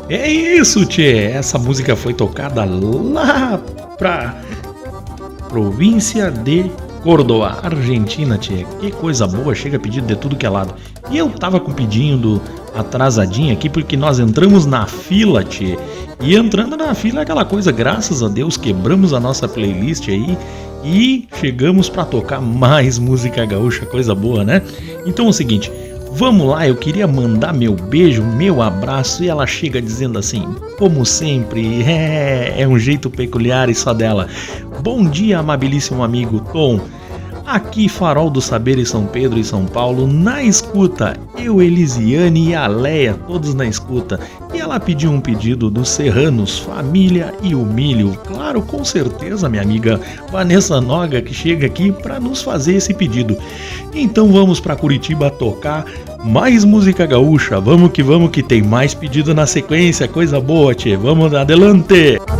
É isso, tchê. Essa música foi tocada lá pra província de Córdoba, Argentina, tchê. Que coisa boa, chega pedido de tudo que é lado. E eu tava com pedindo atrasadinho aqui porque nós entramos na fila, tchê. E entrando na fila é aquela coisa, graças a Deus, quebramos a nossa playlist aí e chegamos pra tocar mais música gaúcha, coisa boa, né? Então é o seguinte, vamos lá, eu queria mandar meu beijo, meu abraço, e ela chega dizendo assim, como sempre, é um jeito peculiar e só dela. Bom dia, amabilíssimo amigo Tom. Aqui, Farol do Saber em São Pedro e São Paulo, na escuta. Eu, Elisiane e a Leia, todos na escuta. E ela pediu um pedido dos Serranos, Família e o Milho. Claro, com certeza, minha amiga Vanessa Noga, que chega aqui para nos fazer esse pedido. Então vamos para Curitiba tocar mais música gaúcha. Vamos que tem mais pedido na sequência. Coisa boa, tchê. Vamos adelante!